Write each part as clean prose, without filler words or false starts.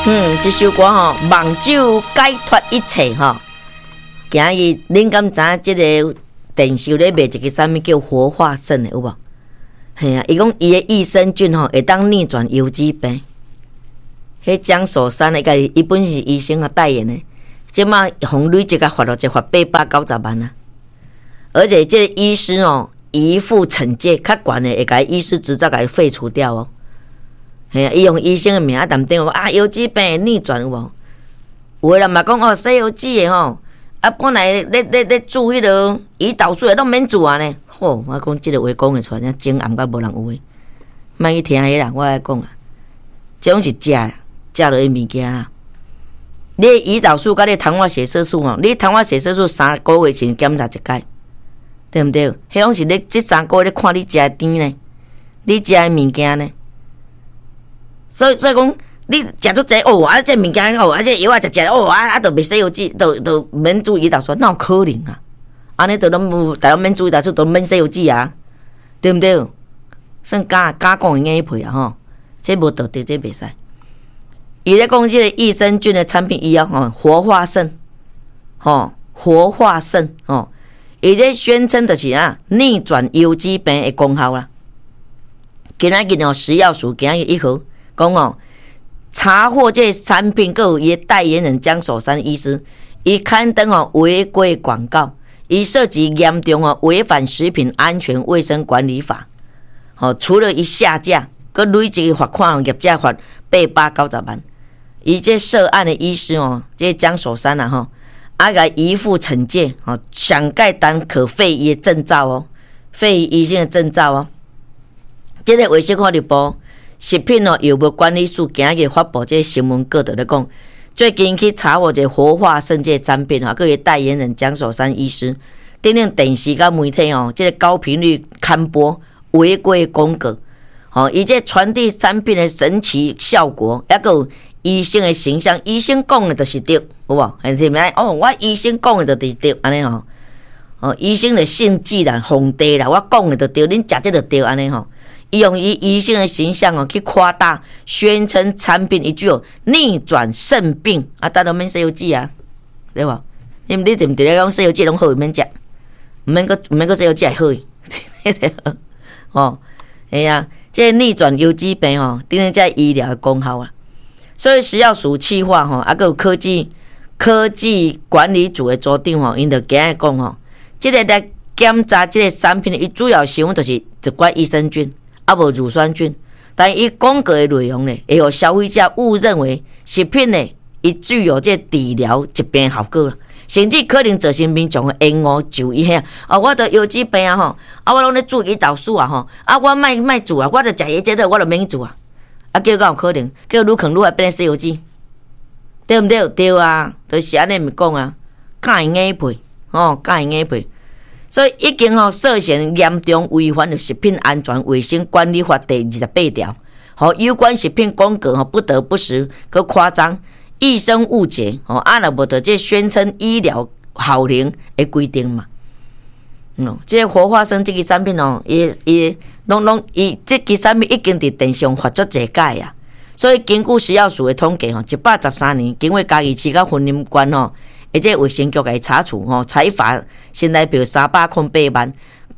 这首歌吼，梦酒解脱一切吼。今日恁敢知影？这个电视咧卖一个啥物叫活化肾的有无？系啊，伊讲伊的益生菌吼会当逆转游击病。迄江守山的，伊本是医生啊代言的，即马红累一个罚就罚890万啊！而且这个医师哦，依附惩戒较悬的，会甲医师执照甲伊废除掉哦。系啊，伊用医生的名淡定啊，游击病会逆转有无？有的人嘛讲哦，西游记的吼，啊本来咧煮迄个胰岛素的都免煮啊呢。吼，我讲即个话讲会出来，真暗甲无人有诶。莫去听迄啦，我来讲啊，这种是假落的物件啦。你胰岛素甲你糖化血色素吼，你糖化血色素3个月前检查一届，对毋对？迄种是你这3个月咧看你食的甜呢，你食的物件呢。所以讲，你食足济哦，啊，这物件哦，啊，这药啊食哦，啊，都袂西游记，都免注胰岛素，哪有可能啊？安尼都拢无，大家免注胰岛素，都免西游记啊，对毋对？算假讲的硬皮啊吼，这无道德，这袂使。伊咧讲这个益生菌的产品以后吼，活化肾，吼，活化肾吼，伊咧宣称的是逆转游击病的功效啦。今仔日食药署今仔日1号。讲哦，查获这产品，各有伊代言人江守山医师，伊刊登违规广告，伊涉及严重违反食品安全卫生管理法。除了伊下架，佮累积罚款业者罚890万。伊这涉案的医师这江守山甲依附惩戒想盖单可废伊的证照废医生的证照这个卫生福利部。食品药物管理署今日发布这个新闻稿，就咧讲，最近去查获这活化肾这产品佮伊代言人江守山医师，顶顶电视甲媒体这个高频率刊播违规广告，伊这传递产品的神奇效果，还有医生的形象，医生讲的就是对，有无？还是咩？我医生讲的就是对，安尼医生的姓纪啦、皇帝啦，我讲的就对，恁食这就对，安尼伊用伊医生的形象去夸大，宣称产品伊具有逆转肾病啊！大家免西游记啊，对无？你对毋对？讲西游记拢好，免食，毋免个西游记会好。哎呀，这逆转游击病等于在医疗的功效啊。所以食药署企划还有科技管理组的组长因就今日讲这个来检查这个产品，伊主要成分就是一寡益生菌。无乳酸菌，但伊广告的内容呢，会让消费者误认为食品呢，伊具有这治疗疾病效果啦，甚至可能造成民众的厌恶就医遐我得游击病我拢咧煮胰岛素我卖煮我着食迄这个，我着免煮叫敢有可能，叫愈啃愈来变成西游记，对毋对？对啊，就是安尼咪讲假硬皮假硬皮。所以已经涉嫌严重违反了食品安全卫生管理法第28条，有关食品广告不得不实和夸张、易生误解若无得这宣称医疗效能的规定嘛。这个活化生这个产品伊这个产品已经伫电视上发足侪届啊。所以根据食药署的统计113年，经过嘉义市甲云林县而且卫生局来查处采罚新台币308万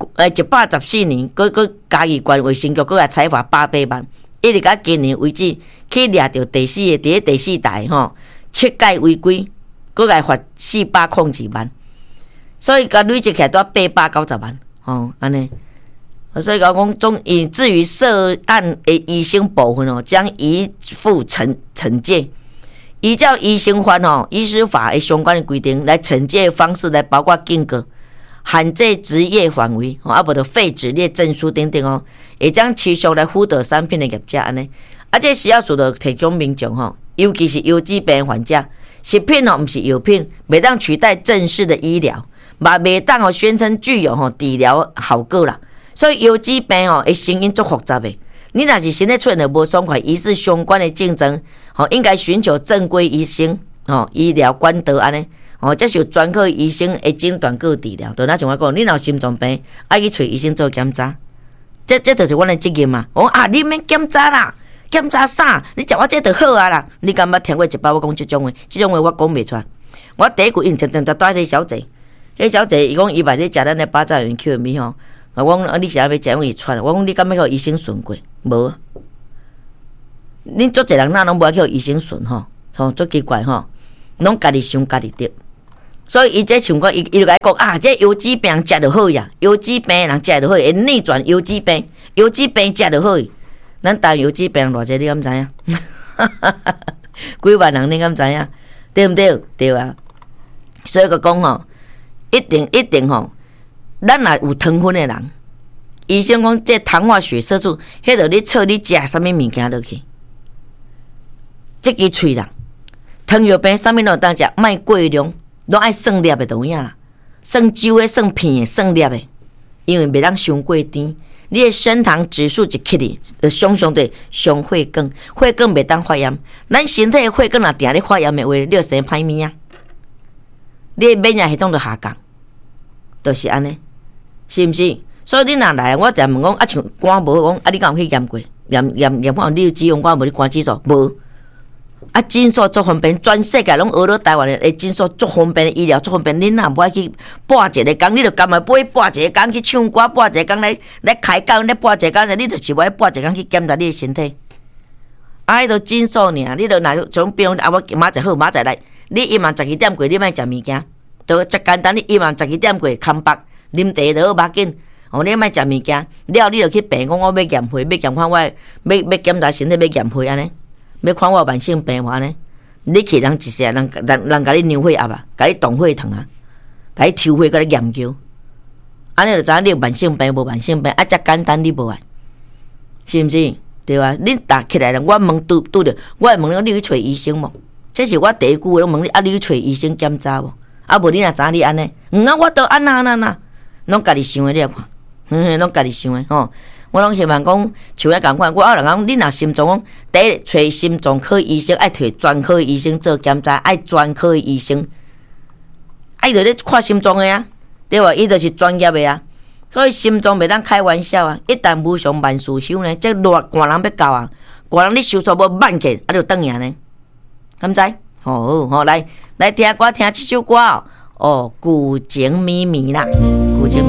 ，114年，佮嘉义县卫生局佮来采罚800万，一直到今年为止，去掠到第4代7届违规，佮来罚402万，所以甲累积起来都要890万安尼。所以讲总以至于涉案的医生部分将依附惩戒。依照医生法医师法的相关的规定来惩戒的方式来包括禁告、限制职业范围无就废止业证书等等会将持续来辅导产品的业者安尼。这食药署就提供民众尤其是游击病患者，食品不是药品，袂当取代正式的医疗，嘛袂当宣称具有治疗效果啦。所以游击病的成因足复杂的。你若是身体出现了无爽快，疑似相关的竞争，应该寻求正规医生，医疗管道安尼，这是有专科医生的诊断个治疗。就那像我讲，你若有心脏病，去找医生做检查，这就是阮的责任嘛。你免检查啦， 检查啥？你食我这就好啊啦！你敢捌听过一摆我讲即种话？即种话我讲袂出来。我第一句应定带迄小姐，迄小姐伊讲伊捌咧食咱咧八爪鱼 Q 米吼。我讲你是要食用伊出来？我讲你敢要互医生顺过？无啊。恁足侪人哪拢无去互医生顺吼？吼，足奇怪吼，拢家己想家己得。所以伊这像讲，伊就甲讲啊，这油脂病食就好呀，油脂病人食就好，会逆转油脂病，油脂病食就好。咱台油脂病偌济，你敢知影？几万人你敢知影？对毋对？对啊。所以个讲吼，一定吼，咱若有糖分的人，医生讲这糖化血色素，迄着你测你食啥物物件落去，这支喙人，糖尿病啥物拢当食，莫过量。拢爱算粒的就有影啦，算酒的、算片的、算粒的，因为袂当伤过甜。你的升糖指数一起哩，就上对上血管，血管袂当发炎。咱身体的血管若定咧发炎的话，你就生歹物啊。你的免疫系统就下降，就是安尼，是毋是？所以你若来，我定问讲，啊像肝无讲，啊你敢有去验过？验看你有脂肪肝无？你肝指数无？啊，诊所足方便，全世界拢学到台湾的诊所足方便的医疗足方便。恁若无爱去拨一个工，你就甘嘛买拨一个工去唱歌，拨一个工来开讲，来拨一个工，你就是无爱拨一个工去检查你的身体。啊，迄个诊所尔，你就若从比如啊，我明仔好，明仔来，你一晚12点过，你莫食物件，都足简单。你一晚12点过，空腹啉茶就好，无要紧。哦，你莫食物件，了你就去病讲我要验血，要验看我要检查身体，要验血安尼。要看我有慢性病无呢？你去人一世人甲你牛血压啊，甲你动血糖啊，甲你抽血，甲你研究，安尼就知影你有慢性病无慢性病，啊，遮简单你无爱，是毋是？对啊，恁打起来了，我问拄着，我会问你去找医生无？这是我第一句话，拢问你啊，你去找医生检查无？啊，无你若知影你安尼，啊，我都安那，拢家己想的，你来看，拢家己想的吼。我拢希望讲，像迄共款，我人讲，你若心脏讲，第一找心脏科医生，爱找专科医生做检查，爱专科医生，爱着咧看心脏的啊，对吧？伊就是专业的啊，所以心脏袂当开玩笑啊！一旦无上万事休呢，这热寒人要到啊，寒人你收束无慢起，啊就转赢呢，敢知？好，来听歌，听这首歌哦，古井咪咪啦，古井。